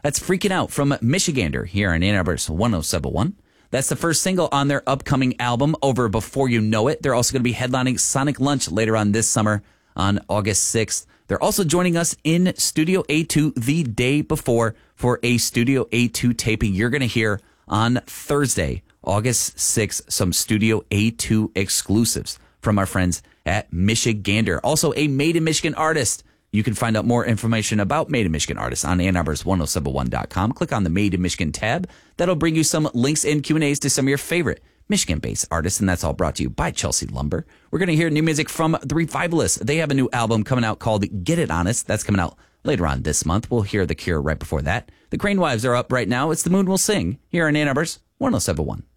That's Freaking Out from Michigander here in Ann Arbor's 1071. That's the first single on their upcoming album, Over Before You Know It. They're also going to be headlining Sonic Lunch later on this summer on August 6th. They're also joining us in Studio A2 the day before for a Studio A2 taping you're going to hear on Thursday, August 6th, some Studio A2 exclusives from our friends at Michigander. Also a Made in Michigan artist. You can find out more information about Made in Michigan artists on Ann Arbor's 1071.com. Click on the Made in Michigan tab. That'll bring you some links and Q&As to some of your favorite Michigan-based artists, and that's all brought to you by Chelsea Lumber. We're going to hear new music from The Revivalists. They have a new album coming out called Get It Honest. That's coming out later on this month. We'll hear The Cure right before that. The Crane Wives are up right now. It's The Moon Will Sing here on Ann Arbor's 1071.